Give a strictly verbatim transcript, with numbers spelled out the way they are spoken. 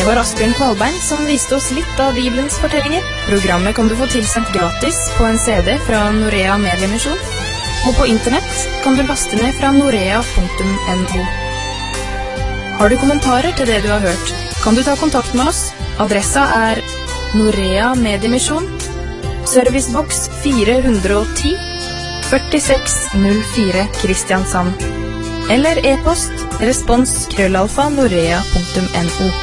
var Asbjørn Kvalbein som viste oss litt av Bibelens fortellinger. Programmet kan du få tilsendt gratis på en C D fra Norea Mediemisjon, og på internett kan du laste ned fra norea punktum no. Har du kommentarer til det du har hørt, kan du ta kontakt med oss. Adressa er Norea Mediemisjon, serviceboks fire hundre og ti, førtiseks null fire Kristiansand, eller e-post respons krøllalfa norea punktum no.